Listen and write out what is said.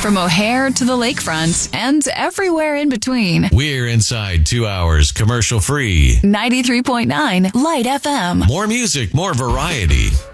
From O'Hare to the lakefront and everywhere in between. We're inside 2 hours commercial free. 93.9 Light FM. More music, more variety.